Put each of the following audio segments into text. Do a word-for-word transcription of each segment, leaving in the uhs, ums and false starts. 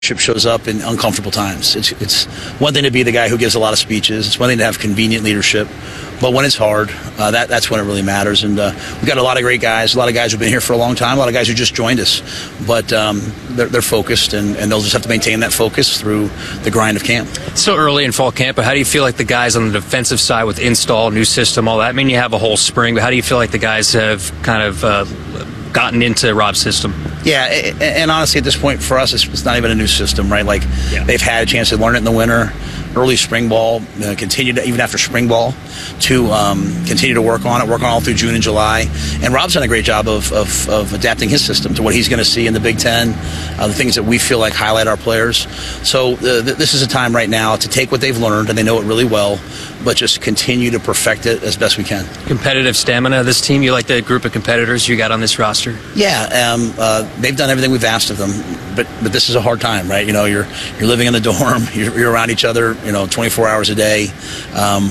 shows up in uncomfortable times. It's, it's one thing to be the guy who gives a lot of speeches. It's one thing to have convenient leadership. But when it's hard, uh, that, that's when it really matters. And uh, we've got a lot of great guys, a lot of guys who've been here for a long time, a lot of guys who just joined us. But um, they're, they're focused, and, and they'll just have to maintain that focus through the grind of camp. It's still early in fall camp, but how do you feel like the guys on the defensive side with install, new system, all that? I mean, you have a whole spring, but how do you feel like the guys have kind of uh, gotten into Rob's system? Yeah, and honestly, at this point for us, it's not even a new system, right? Like, yeah. They've had a chance to learn it in the winter, early spring ball, uh, continue to, even after spring ball, to um, continue to work on it, work on it all through June and July. And Rob's done a great job of, of, of adapting his system to what he's going to see in the Big Ten, uh, the things that we feel like highlight our players. So uh, th- this is a time right now to take what they've learned, and they know it really well, but just continue to perfect it as best we can. Competitive stamina, this team, you like the group of competitors you got on this roster? Yeah, um, uh, they've done everything we've asked of them, but but this is a hard time, right? You know, you're you're living in the dorm, you're, you're around each other, you know, twenty-four hours a day. Um,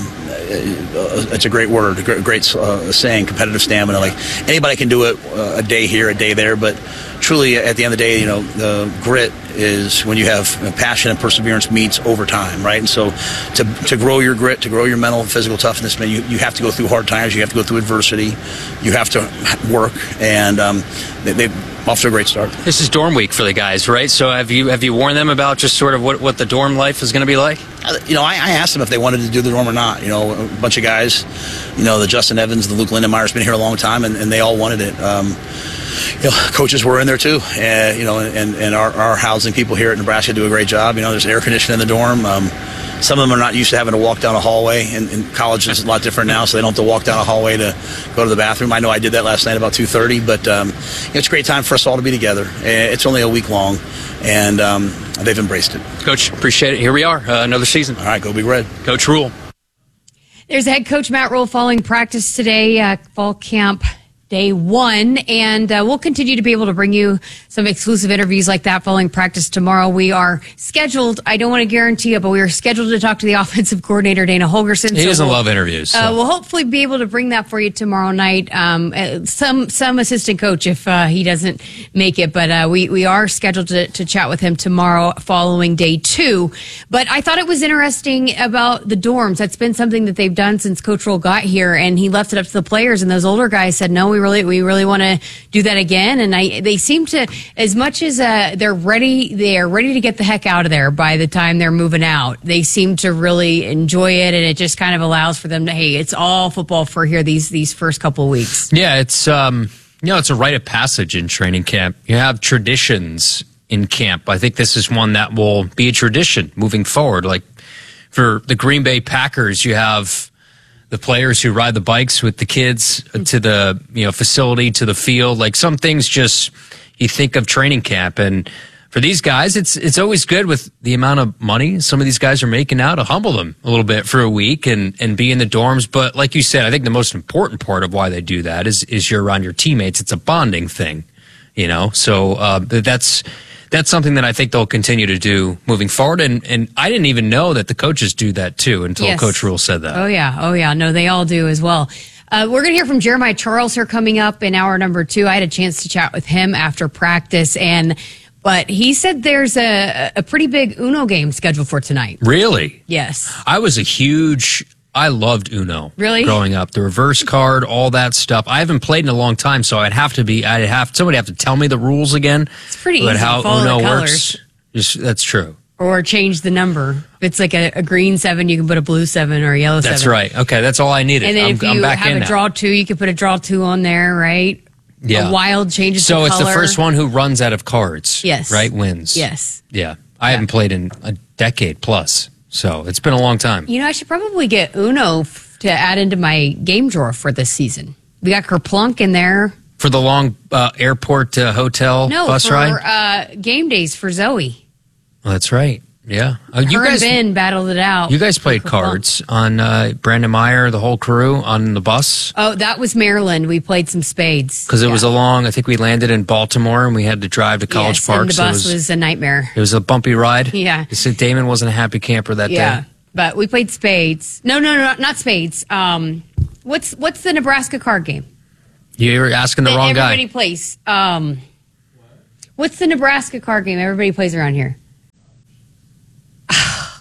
it's a great word, a great, great uh, saying, competitive stamina. Like, anybody can do it uh, a day here, a day there, but truly, at the end of the day, you know, the grit is when you have passion and perseverance meets over time, right? And so to to grow your grit, to grow your mental and physical toughness, man, you, you have to go through hard times, you have to go through adversity, you have to work, and um, they, they've off to a great start. This is dorm week for the guys, right? So have you have you warned them about just sort of what, what the dorm life is going to be like? You know, I, I asked them if they wanted to do the dorm or not. You know, a bunch of guys, you know, the Justin Evans, the Luke Lindenmeyer's been here a long time, and, and they all wanted it. Um, you know, coaches were in there too, uh, you know, and, and our, our housing people here at Nebraska do a great job. You know, there's air conditioning in the dorm. Um, some of them are not used to having to walk down a hallway, and, and college is a lot different now, so they don't have to walk down a hallway to go to the bathroom. I know I did that last night about two thirty, but um, you know, it's a great time for us all to be together. It's only a week long, and um, they've embraced it. Coach, appreciate it. Here we are, uh, another season. All right, go Big Red. Coach Rhule. There's head coach Matt Rhule following practice today, uh, fall camp day one, and uh, we'll continue to be able to bring you some exclusive interviews like that following practice tomorrow. We are scheduled, I don't want to guarantee it, but we are scheduled to talk to the offensive coordinator, Dana Holgorsen. He so doesn't we'll, love interviews. So. Uh, we'll hopefully be able to bring that for you tomorrow night. Um, uh, some some assistant coach if uh, he doesn't make it, but uh, we, we are scheduled to, to chat with him tomorrow following day two. But I thought it was interesting about the dorms. That's been something that they've done since Coach Rhule got here, and he left it up to the players, and those older guys said, no, we really we really want to do that again. And I they seem to, as much as uh, they're ready, they are ready to get the heck out of there by the time they're moving out. They seem to really enjoy it, and it just kind of allows for them to, hey, it's all football for here these these first couple of weeks. Yeah, it's um, you know, it's a rite of passage in training camp. You have traditions in camp. I think this is one that will be a tradition moving forward. Like for the Green Bay Packers, you have the players who ride the bikes with the kids to the, you know, facility, to the field. Like, some things just, you think of training camp. And for these guys, it's it's always good with the amount of money some of these guys are making now to humble them a little bit for a week and, and be in the dorms. But like you said, I think the most important part of why they do that is, is you're around your teammates. It's a bonding thing, you know? So uh, that's... That's something that I think they'll continue to do moving forward. And, and I didn't even know that the coaches do that too until yes. Coach Rhule said that. Oh, yeah. Oh, yeah. No, they all do as well. Uh, we're going to hear from Jeremiah Charles here coming up in hour number two. I had a chance to chat with him after practice, and but he said there's a, a pretty big Uno game scheduled for tonight. Really? Yes. I was a huge... I loved Uno. Really? Growing up. The reverse card, all that stuff. I haven't played in a long time, so I'd have to be, I'd have, somebody have to tell me the rules again. It's pretty but easy how to follow Uno the colors. works. Just, that's true. Or change the number. If it's like a, a green seven, you can put a blue seven or a yellow seven. That's right. Okay, that's all I needed. And then I'm, if you I'm back have in a now. draw two, you can put a draw two on there, right? Yeah. A wild changes So the it's color. the first one who runs out of cards. Yes. Right? Wins. Yes. Yeah. I Yeah. haven't played in a decade plus, so it's been a long time. You know, I should probably get Uno f- to add into my game drawer for this season. We got Kerplunk in there. For the long uh, airport to hotel No, bus for ride? uh, game days for Zoe. Well, that's right. Yeah. Uh, you Her guys, and Ben battled it out. You guys played cards on uh, Brandon Meyer, the whole crew on the bus? Oh, that was Maryland. We played some spades. Because it Yeah. was a long, I think we landed in Baltimore and we had to drive to College yes, Park. and the so bus it was, was a nightmare. it was a bumpy ride. Yeah. You said Damon wasn't a happy camper that Yeah, day. but we played spades. No, no, no, not spades. Um, what's what's the Nebraska card game? You were asking the that wrong everybody guy. plays. Um, what's the Nebraska card game everybody plays around here?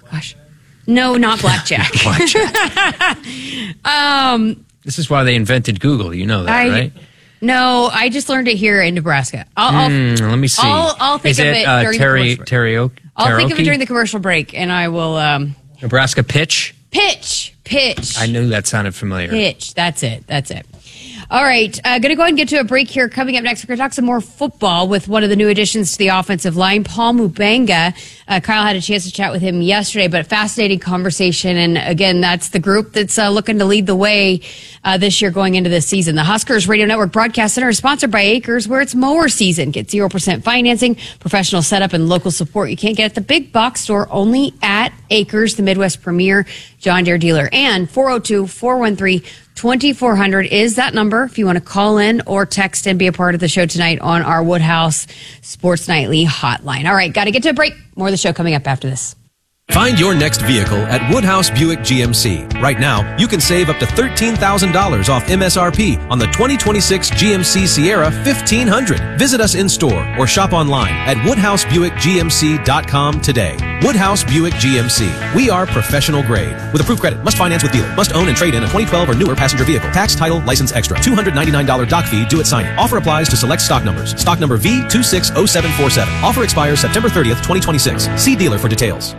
Gosh. No, not blackjack. Blackjack. um, This is why they invented Google. You know that, I, right? No, I just learned it here in Nebraska. I'll, Mm, I'll, let me see. I'll, I'll think is of it, it uh, during terry, the commercial break. terry, I'll think of it during the commercial break, and I will... Um, Nebraska pitch? Pitch. Pitch. I knew that sounded familiar. Pitch. That's it. That's it. All right. Uh, going to go ahead and get to a break here. Coming up next, we're going to talk some more football with one of the new additions to the offensive line, Paul Mubanga. Uh, Kyle had a chance to chat with him yesterday, but fascinating conversation. And again, that's the group that's uh, looking to lead the way uh, this year going into this season. The Huskers Radio Network Broadcast Center is sponsored by Acres, where it's mower season. Get zero percent financing, professional setup, and local support you can't get at the big box store, only at Acres, the Midwest premier John Deere dealer. And four oh two, four one three, twenty-four hundred is that number if you want to call in or text and be a part of the show tonight on our Woodhouse Sports Nightly hotline. All right, got to get to a break. More of the show coming up after this. Find your next vehicle at Woodhouse Buick G M C. Right now, you can save up to thirteen thousand dollars off M S R P on the twenty twenty-six G M C Sierra fifteen hundred. Visit us in store or shop online at woodhouse buick g m c dot com today. Woodhouse Buick G M C. We are professional grade. With approved credit, must finance with dealer. Must own and trade in a twenty twelve or newer passenger vehicle. Tax, title, license extra. two hundred ninety-nine dollars doc fee due at signing. Offer applies to select stock numbers. Stock number V two six zero seven four seven. Offer expires September thirtieth, twenty twenty-six. See dealer for details.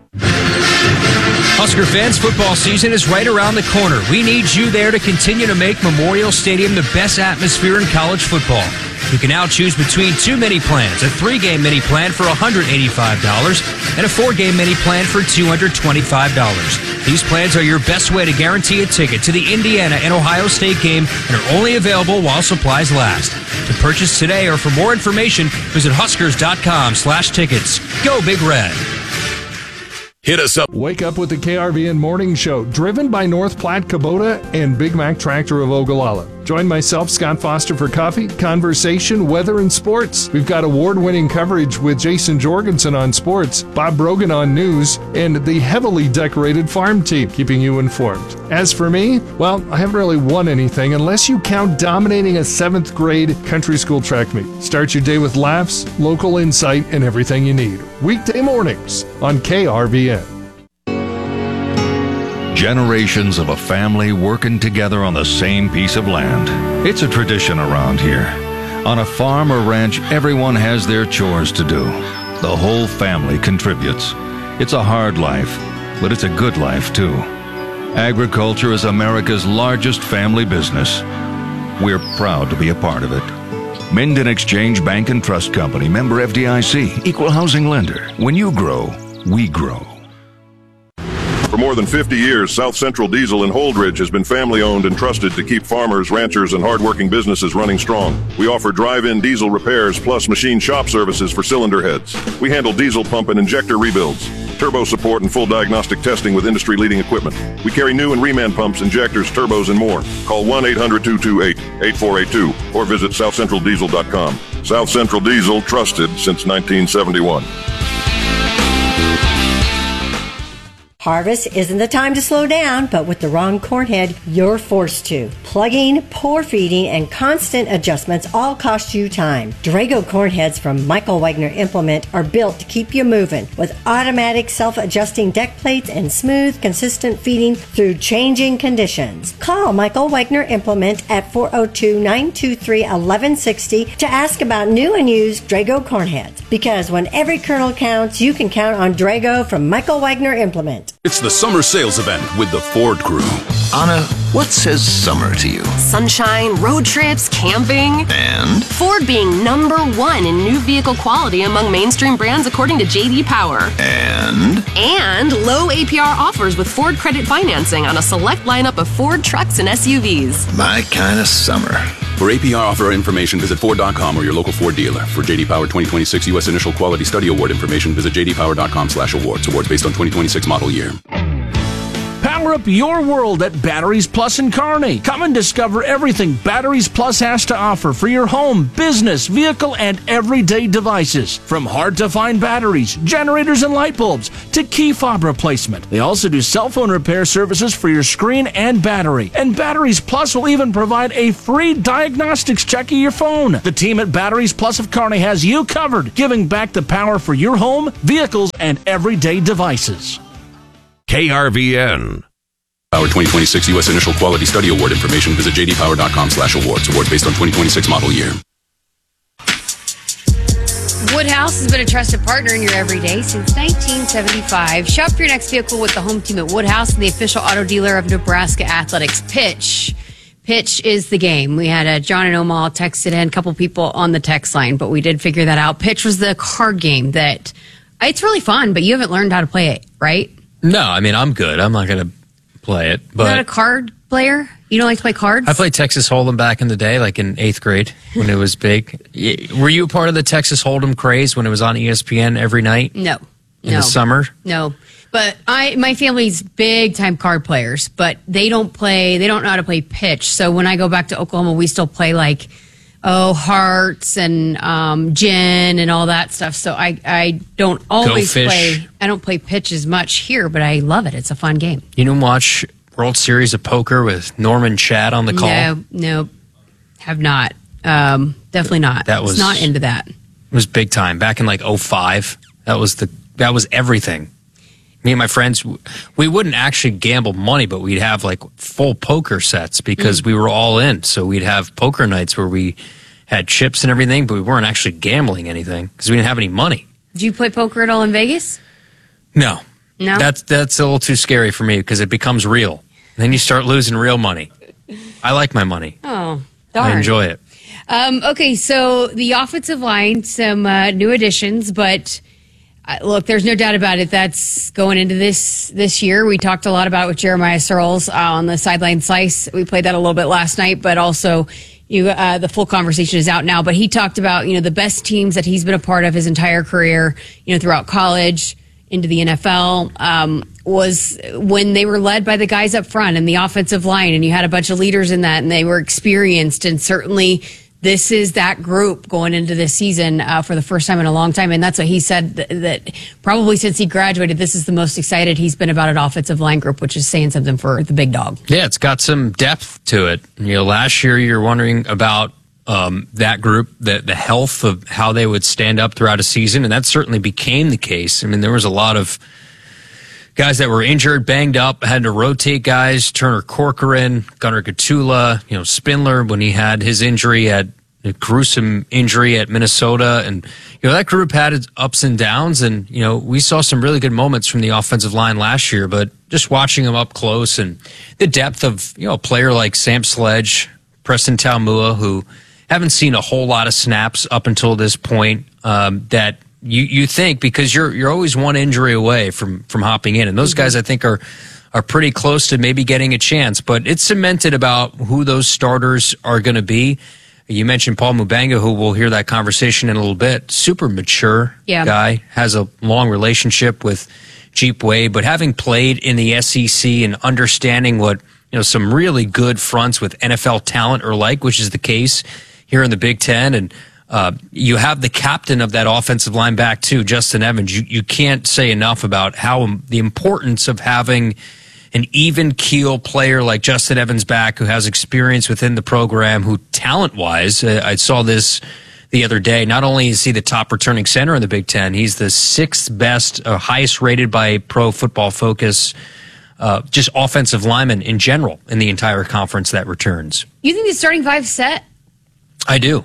Husker fans, football season is right around the corner. We need you there to continue to make Memorial Stadium the best atmosphere in college football. You can now choose between two mini plans, a three-game mini plan for one hundred eighty-five dollars and a four-game mini plan for two hundred twenty-five dollars. These plans are your best way to guarantee a ticket to the Indiana and Ohio State game and are only available while supplies last. To purchase today or for more information, visit huskers.com slash tickets. Go Big Red. Hit us up. Wake up with the K R V N Morning Show, driven by North Platte Kubota and Big Mac Tractor of Ogallala. Join myself, Scott Foster, for coffee, conversation, weather, and sports. We've got award-winning coverage with Jason Jorgensen on sports, Bob Brogan on news, and the heavily decorated farm team keeping you informed. As for me, well, I haven't really won anything unless you count dominating a seventh grade country school track meet. Start your day with laughs, local insight, and everything you need. Weekday mornings on K R V N. Generations of a family working together on the same piece of land. It's a tradition around here. On a farm or ranch, everyone has their chores to do. The whole family contributes. It's a hard life, but it's a good life too. Agriculture is America's largest family business. We're proud to be a part of it. Minden Exchange Bank and Trust Company, member F D I C, equal housing lender. When you grow, we grow. For more than fifty years, South Central Diesel in Holdridge has been family-owned and trusted to keep farmers, ranchers, and hardworking businesses running strong. We offer drive-in diesel repairs plus machine shop services for cylinder heads. We handle diesel pump and injector rebuilds, turbo support, and full diagnostic testing with industry-leading equipment. We carry new and reman pumps, injectors, turbos, and more. Call one eight hundred two two eight eight four eight two or visit south central diesel dot com. South Central Diesel, trusted since nineteen seventy-one. Harvest isn't the time to slow down, but with the wrong corn head, you're forced to. Plugging, poor feeding, and constant adjustments all cost you time. Drago corn heads from Michael Wagner Implement are built to keep you moving with automatic self-adjusting deck plates and smooth, consistent feeding through changing conditions. Call Michael Wagner Implement at four oh two, nine two three, one one six zero to ask about new and used Drago corn heads. Because when every kernel counts, you can count on Drago from Michael Wagner Implement. It's the summer sales event with the Ford crew. Anna, what says summer to you? Sunshine, road trips, camping. And? Ford being number one in new vehicle quality among mainstream brands according to J D Power. And? And low A P R offers with Ford credit financing on a select lineup of Ford trucks and S U Vs. My kind of summer. For A P R offer information, visit Ford dot com or your local Ford dealer. For J D Power twenty twenty-six U S Initial Quality Study Award information, visit j d power dot com slash awards. Awards based on twenty twenty-six model year. Power up your world at Batteries Plus in Kearney. Come and discover everything Batteries Plus has to offer for your home, business, vehicle, and everyday devices. From hard-to-find batteries, generators, and light bulbs to key fob replacement. They also do cell phone repair services for your screen and battery. And Batteries Plus will even provide a free diagnostics check of your phone. The team at Batteries Plus of Kearney has you covered, giving back the power for your home, vehicles, and everyday devices. K R V N. Power twenty twenty-six U S Initial Quality Study Award information. Visit j d power dot com slash awards. Awards based on twenty twenty-six model year. Woodhouse has been a trusted partner in your everyday since nineteen seventy-five. Shop your next vehicle with the home team at Woodhouse and the official auto dealer of Nebraska Athletics. Pitch. Pitch is the game. We had a John and Omaha texted in, a couple people on the text line, but we did figure that out. Pitch was the card game that it's really fun, but you haven't learned how to play it, right? No, I mean, I'm good. I'm not going to play it. But You're not a card player? You don't like to play cards? I played Texas Hold'em back in the day, like in eighth grade when it was big. Were you a part of the Texas Hold'em craze when it was on E S P N every night? No. In no. the summer? No. But I, my family's big time card players, but they don't play, they don't know how to play pitch. So when I go back to Oklahoma, we still play like, oh, hearts and um, gin and all that stuff. So I, I don't always play, I don't play pitch as much here, but I love it. It's a fun game. You didn't watch World Series of Poker with Norman Chad on the call? No, no, have not. Um, definitely not. That was it's not into that. It was big time back in like oh five. That was the that was everything. Me and my friends, we wouldn't actually gamble money, but we'd have like full poker sets because mm. we were all in. So we'd have poker nights where we had chips and everything, but we weren't actually gambling anything because we didn't have any money. Did you play poker at all in Vegas? No. No? That's, that's a little too scary for me because it becomes real. And then you start losing real money. I like my money. Oh, darn. I enjoy it. Um, okay, so the offensive line, some uh, new additions, but... Uh, look, there's no doubt about it. That's going into this this year. We talked a lot about it with Jeremiah Searles uh, on the sideline slice. We played that a little bit last night, but also you uh, the full conversation is out now. But he talked about you know the best teams that he's been a part of his entire career, you know, throughout college into the N F L, um, was when they were led by the guys up front and the offensive line, and you had a bunch of leaders in that, and they were experienced, and certainly. This is that group going into this season uh, for the first time in a long time. And that's what he said that, that probably since he graduated, this is the most excited he's been about an offensive line group, which is saying something for the big dog. Yeah, it's got some depth to it. You know, last year you're wondering about um, that group, the, the health of how they would stand up throughout a season. And that certainly became the case. I mean, there was a lot of guys that were injured, banged up, had to rotate guys. Turner Corcoran, Gunnar Gatula, you know, Spindler when he had his injury, had a gruesome injury at Minnesota. And, you know, that group had its ups and downs. And, you know, we saw some really good moments from the offensive line last year, but just watching them up close and the depth of, you know, a player like Sam Sledge, Preston Taumua, who haven't seen a whole lot of snaps up until this point, um, that You you think because you're you're always one injury away from from hopping in, and those guys I think are are pretty close to maybe getting a chance. But it's cemented about who those starters are going to be. You mentioned Paul Mubanga, who we'll hear that conversation in a little bit. Super mature yeah. guy, has a long relationship with Jeep Wade, but having played in the S E C and understanding what you know some really good fronts with N F L talent are like, which is the case here in the Big Ten, and. Uh, you have the captain of that offensive line back too, Justin Evans. You, you can't say enough about how um, the importance of having an even keel player like Justin Evans back who has experience within the program, who talent-wise, uh, I saw this the other day, not only is he the top returning center in the Big Ten, he's the sixth best, uh, highest rated by Pro Football Focus, uh, just offensive lineman in general in the entire conference that returns. You think the starting five set? I do.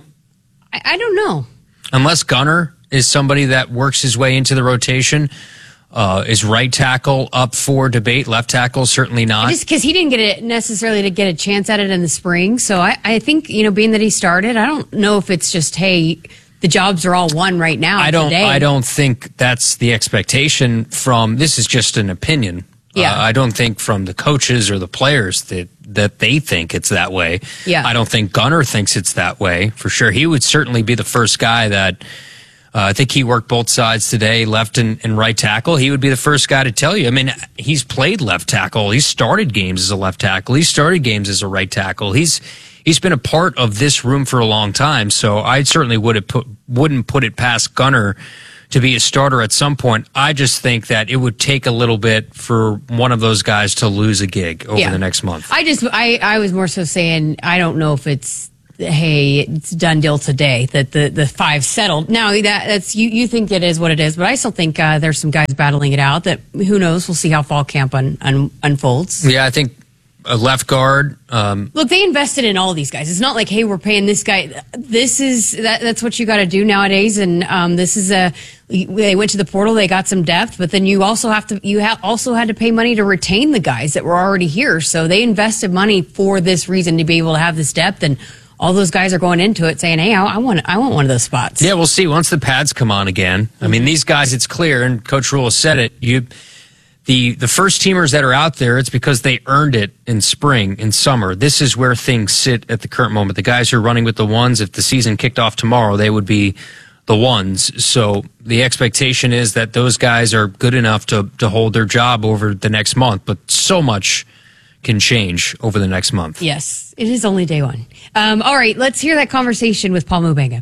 I don't know. Unless Gunnar is somebody that works his way into the rotation, uh, is right tackle up for debate? Left tackle, certainly not. Just because he didn't get it necessarily to get a chance at it in the spring. So I, I think, you know, being that he started, I don't know if it's just, hey, the jobs are all won right now. I don't. Today. I don't think that's the expectation from. This is just an opinion. Yeah. Uh, I don't think from the coaches or the players that that they think it's that way. Yeah. I don't think Gunnar thinks it's that way for sure. He would certainly be the first guy that. Uh, I think he worked both sides today, left and, and right tackle. He would be the first guy to tell you. I mean, he's played left tackle. He's started games as a left tackle. He started games as a right tackle. He's he's been a part of this room for a long time. So I certainly would have put wouldn't put it past Gunnar to be a starter at some point. I just think that it would take a little bit for one of those guys to lose a gig over yeah. the next month. I just I I was more so saying I don't know if it's hey, it's a done deal today, that the, the five settled. Now, that that's you, you think it is what it is, but I still think uh, there's some guys battling it out that, who knows, we'll see how fall camp un, un, unfolds. Yeah, I think a left guard. Um, Look, they invested in all these guys. It's not like, hey, we're paying this guy. This is that, that's what you got to do nowadays. And um, this is a. They went to the portal. They got some depth, but then you also have to. You ha- also had to pay money to retain the guys that were already here. So they invested money for this reason, to be able to have this depth. And all those guys are going into it saying, hey, I, I want I want one of those spots. Yeah, we'll see once the pads come on again. I mean, these guys, it's clear, and Coach Rule said it. You. The the first teamers that are out there, it's because they earned it in spring, in summer. This is where things sit at the current moment. The guys who are running with the ones, if the season kicked off tomorrow, they would be the ones. So the expectation is that those guys are good enough to, to hold their job over the next month. But so much can change over the next month. Yes, it is only day one. Um, all right, let's hear that conversation with Paul Mubenga.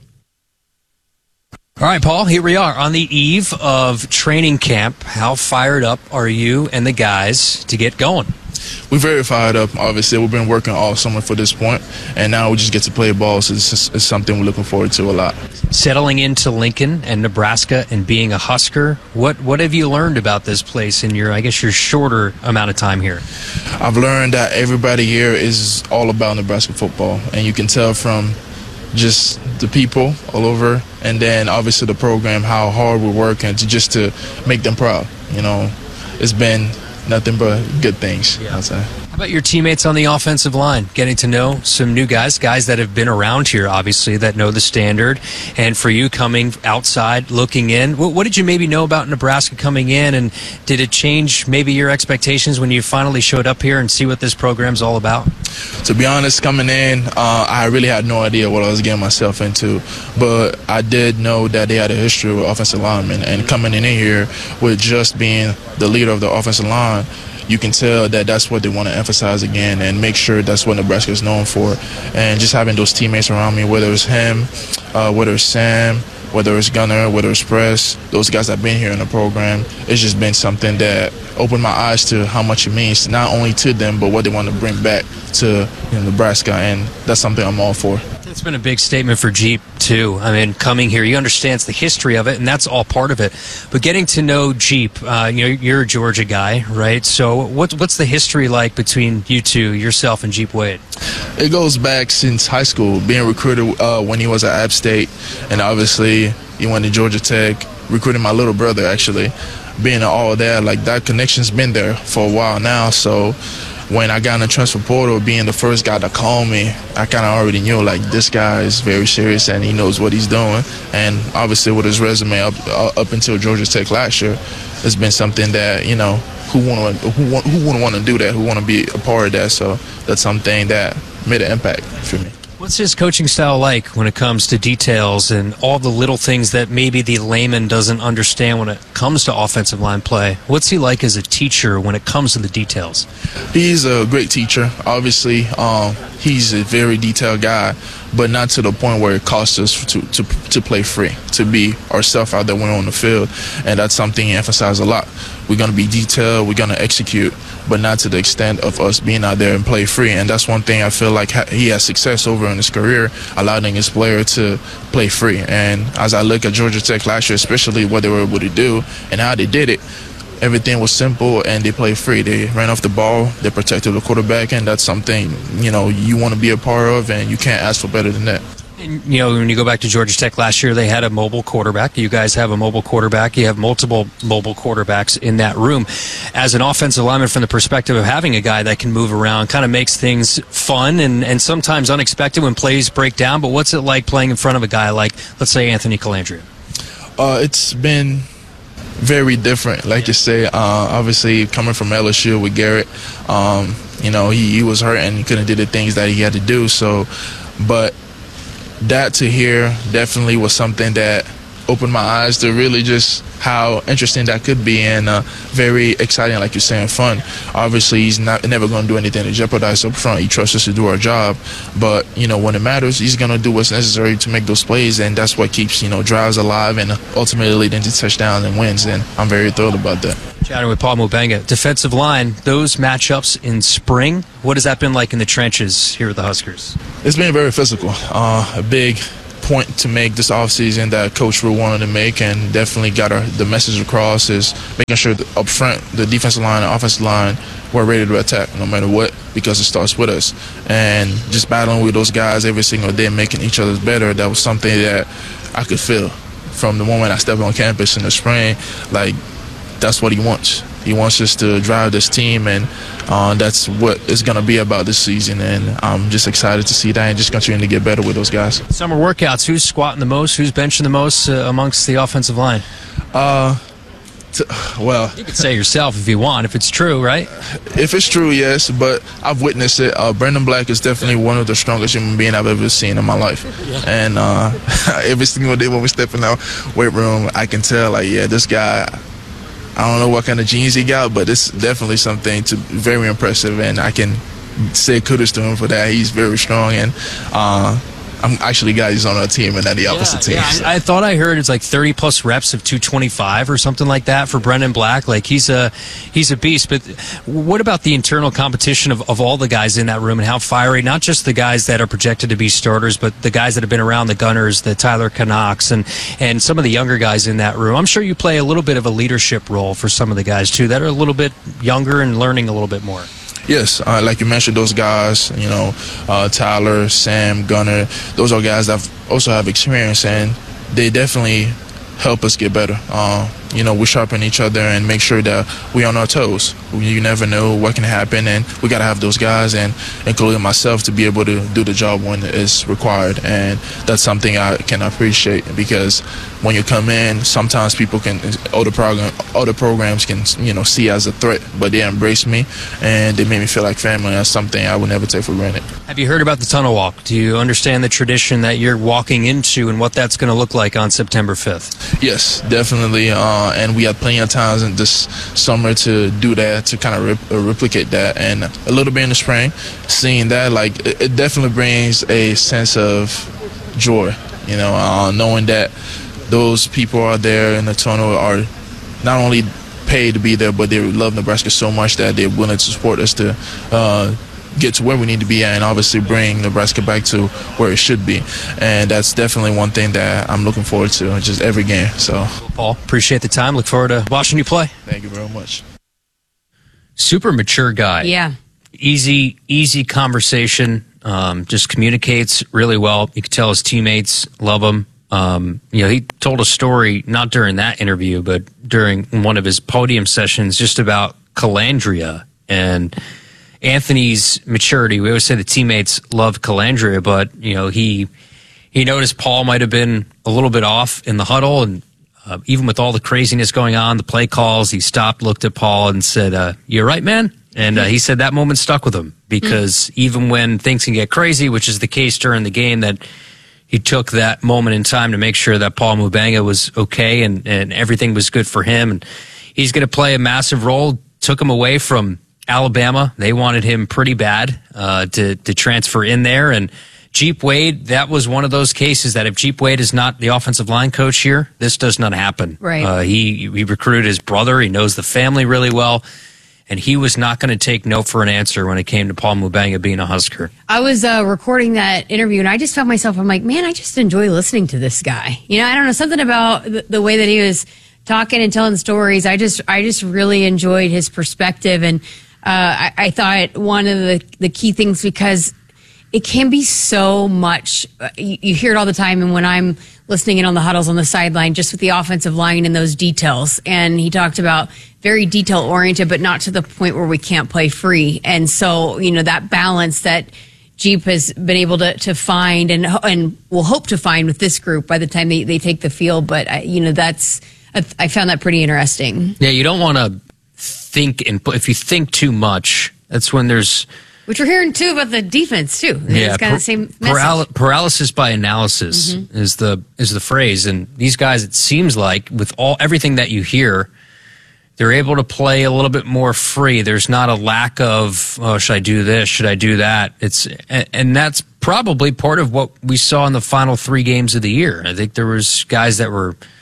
All right, Paul, here we are on the eve of training camp. How fired up are you and the guys to get going? We're very fired up. Obviously, we've been working all summer for this point, and now we just get to play ball, so it's, just, it's something we're looking forward to a lot. Settling into Lincoln and Nebraska and being a Husker, what what have you learned about this place in your, I guess, your shorter amount of time here? I've learned that everybody here is all about Nebraska football, and you can tell from just the people all over, and then obviously the program, how hard we're working to just to make them proud. You know, it's been nothing but good things, yeah. I'd say. How about your teammates on the offensive line? Getting to know some new guys, guys that have been around here, obviously, that know the standard. And for you coming outside, looking in, what, what did you maybe know about Nebraska coming in? And did it change maybe your expectations when you finally showed up here and see what this program's all about? To be honest, coming in, uh, I really had no idea what I was getting myself into. But I did know that they had a history with offensive linemen. And coming in here with just being the leader of the offensive line, you can tell that that's what they want to emphasize again and make sure that's what Nebraska is known for. And just having those teammates around me, whether it's him, uh, whether it's Sam, whether it's Gunner, whether it's Press, those guys that have been here in the program, it's just been something that opened my eyes to how much it means, not only to them, but what they want to bring back to you know, Nebraska. And that's something I'm all for. It's been a big statement for Jeep, too. I mean, coming here, he understands the history of it, and that's all part of it. But getting to know Jeep, uh, you know, you're a Georgia guy, right? So what, what's the history like between you two, yourself and Jeep Wade? It goes back since high school, being recruited uh, when he was at App State, and obviously he went to Georgia Tech, recruiting my little brother, actually. Being all there, like that connection's been there for a while now, so when I got in the transfer portal, being the first guy to call me, I kind of already knew, like, this guy is very serious and he knows what he's doing. And obviously with his resume up up until Georgia Tech last year, it's been something that, you know, who, wanna, who, want, who wouldn't want to do that, who want to be a part of that. So that's something that made an impact for me. What's his coaching style like when it comes to details and all the little things that maybe the layman doesn't understand when it comes to offensive line play? What's he like as a teacher when it comes to the details? He's a great teacher. Obviously, um, he's a very detailed guy, but not to the point where it costs us to, to, to play free, to be ourselves out there when we're on the field. And that's something he emphasizes a lot. We're going to be detailed, we're going to execute, but not to the extent of us being out there and play free. And that's one thing I feel like he has success over in his career, allowing his player to play free. And as I look at Georgia Tech last year, especially what they were able to do and how they did it, everything was simple and they played free. They ran off the ball, they protected the quarterback, and that's something, you know, you want to be a part of, and you can't ask for better than that. And, you know, when you go back to Georgia Tech last year, they had a mobile quarterback. You guys have a mobile quarterback. You have multiple mobile quarterbacks in that room. As an offensive lineman, from the perspective of having a guy that can move around, kind of makes things fun and, and sometimes unexpected when plays break down. But what's it like playing in front of a guy like, let's say, Anthony Colandrea? Uh, it's been very different, like you say. Uh, obviously, coming from L S U with Garrett, um, you know, he, he was hurt and he couldn't do the things that he had to do. So, but that to hear definitely was something that opened my eyes to really just how interesting that could be, and uh, very exciting, like you're saying, fun. Obviously, he's not never going to do anything to jeopardize up front. He trusts us to do our job, but you know, when it matters, he's going to do what's necessary to make those plays, and that's what keeps, you know, drives alive and ultimately leading to touchdowns and wins. And I'm very thrilled about that. Chatting with Paul Mubenga. Defensive line, those matchups in spring, what has that been like in the trenches here with the Huskers? It's been very physical. Uh, a big point to make this offseason that Coach Rule wanted to make, and definitely got our, the message across, is making sure that up front, the defensive line and offensive line, we're ready to attack no matter what, because it starts with us. And just battling with those guys every single day, making each other better, that was something that I could feel from the moment I stepped on campus in the spring. Like, that's what he wants. He wants us to drive this team, and uh, that's what it's going to be about this season. And I'm just excited to see that and just continue to get better with those guys. Summer workouts, who's squatting the most, who's benching the most uh, amongst the offensive line? Uh, t- well, you could say yourself if you want, if it's true, right? If it's true, yes, but I've witnessed it. Uh, Brandon Black is definitely one of the strongest human beings I've ever seen in my life. And uh, every single day when we're stepping out weight room, I can tell, like, yeah, this guy, I don't know what kind of genes he got, but it's definitely something to very impressive, and I can say kudos to him for that. He's very strong, and uh, I'm actually glad he's on our team and not the opposite yeah, team. Yeah, I, I thought I heard it's like thirty plus reps of two twenty-five or something like that for Brendan Black. Like he's a he's a beast. But what about the internal competition of, of all the guys in that room and how fiery? Not just the guys that are projected to be starters, but the guys that have been around, the Gunners, the Tyler Canucks, and and some of the younger guys in that room. I'm sure you play a little bit of a leadership role for some of the guys too that are a little bit younger and learning a little bit more. Yes, uh, like you mentioned, those guys, you know, uh, Tyler, Sam, Gunner, those are guys that also have experience, and they definitely help us get better. Uh, you know, we sharpen each other and make sure that we're on our toes. You never know what can happen, and we got to have those guys, and including myself, to be able to do the job when it's required. And that's something I can appreciate, because when you come in, sometimes people can, other program, other programs can, you know, see as a threat, but they embrace me and they make me feel like family. That's something I would never take for granted. Have you heard about the tunnel walk? Do you understand the tradition that you're walking into and what that's going to look like on September fifth? Yes, definitely. Uh, and we had plenty of times in this summer to do that, to kind of rep- uh, replicate that. And a little bit in the spring, seeing that, like, it, it definitely brings a sense of joy, you know, uh, knowing that those people are there in the tunnel are not only paid to be there, but they love Nebraska so much that they're willing to support us to uh, get to where we need to be at, and obviously bring Nebraska back to where it should be. And that's definitely one thing that I'm looking forward to, just every game. So, Paul, appreciate the time. Look forward to watching you play. Thank you very much. Super mature guy. Yeah. Easy, easy conversation. Um, just communicates really well. You can tell his teammates love him. Um, you know, he told a story, not during that interview, but during one of his podium sessions, just about Calandria and Anthony's maturity. We always say the teammates love Calandria, but, you know, he he noticed Paul might have been a little bit off in the huddle, and uh, even with all the craziness going on, the play calls, he stopped, looked at Paul and said, uh, "You all right, man?" And uh, he said that moment stuck with him, because mm-hmm. even when things can get crazy, which is the case during the game, that he took that moment in time to make sure that Paul Mubenga was okay and, and everything was good for him. And he's going to play a massive role. Took him away from Alabama. They wanted him pretty bad uh, to, to transfer in there. And Jeep Wade, that was one of those cases that if Jeep Wade is not the offensive line coach here, this does not happen. Right. Uh, he, he recruited his brother. He knows the family really well. And he was not going to take no for an answer when it came to Paul Mubenga being a Husker. I was uh, recording that interview, and I just found myself, I'm like, man, I just enjoy listening to this guy. You know, I don't know, something about the, the way that he was talking and telling stories. I just I just really enjoyed his perspective. And uh, I, I thought one of the, the key things, because it can be so much, uh, you, you hear it all the time, and when I'm listening in on the huddles on the sideline, just with the offensive line and those details. And he talked about very detail oriented, but not to the point where we can't play free. And so, you know, that balance that Jeep has been able to, to find and and will hope to find with this group by the time they, they take the field. But, uh, you know, that's, I found that pretty interesting. Yeah, you don't want to think, and if you think too much, that's when there's... Which we're hearing, too, about the defense, too. Yeah, it's kind of the same message. Paral- paralysis by analysis mm-hmm. is the is the phrase. And these guys, it seems like, with all everything that you hear, they're able to play a little bit more free. There's not a lack of, oh, should I do this? Should I do that? It's and, and that's probably part of what we saw in the final three games of the year. I think there was guys that were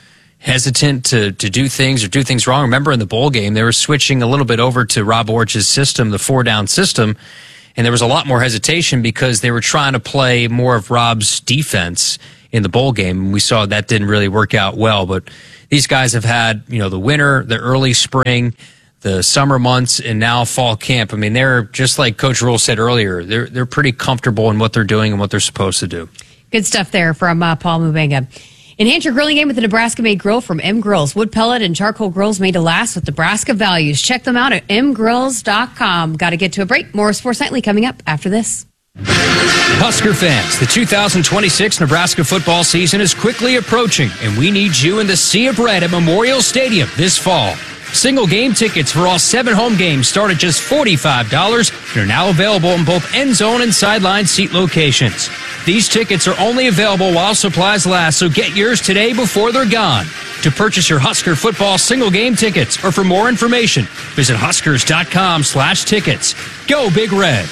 hesitant to, to do things or do things wrong. Remember in the bowl game, they were switching a little bit over to Rob Orch's system, the four down system. And there was a lot more hesitation because they were trying to play more of Rob's defense in the bowl game. We saw that didn't really work out well, but these guys have had, you know, the winter, the early spring, the summer months, and now fall camp. I mean, they're just like Coach Rule said earlier, they're, they're pretty comfortable in what they're doing and what they're supposed to do. Good stuff there from uh, Paul Mubenga. Enhance your grilling game with the Nebraska-made grill from M Grills. Wood pellet and charcoal grills made to last with Nebraska values. Check them out at m grills dot com. Got to get to a break. More Sports Nightly coming up after this. Husker fans, the two thousand twenty-six Nebraska football season is quickly approaching, and we need you in the Sea of Red at Memorial Stadium this fall. Single game tickets for all seven home games start at just forty-five dollars and are now available in both end zone and sideline seat locations. These tickets are only available while supplies last, so get yours today before they're gone. To purchase your Husker football single game tickets or for more information, visit huskers dot com slash tickets. Go Big Red.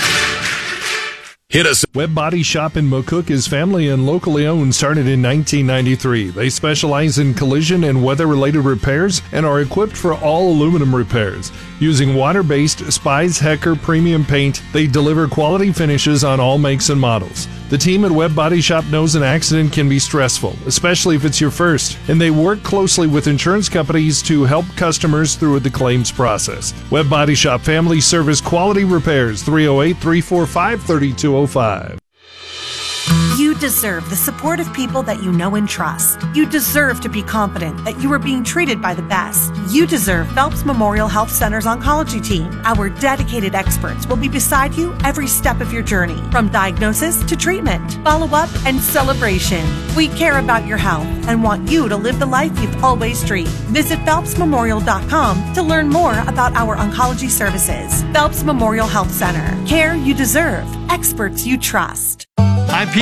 Hit us. Webb Body Shop in McCook is family and locally owned, started in nineteen ninety-three. They specialize in collision and weather-related repairs and are equipped for all aluminum repairs. Using water-based Spies Hecker premium paint, they deliver quality finishes on all makes and models. The team at Webb Body Shop knows an accident can be stressful, especially if it's your first, and they work closely with insurance companies to help customers through the claims process. Webb Body Shop Family Service Quality Repairs, three oh eight, three four five, three two oh five. You deserve the support of people that you know and trust. You deserve to be confident that you are being treated by the best. You deserve Phelps Memorial Health Center's oncology team. Our dedicated experts will be beside you every step of your journey, from diagnosis to treatment, follow-up, and celebration. We care about your health and want you to live the life you've always dreamed. Visit phelps memorial dot com to learn more about our oncology services. Phelps Memorial Health Center. Care you deserve. Experts you trust. I'm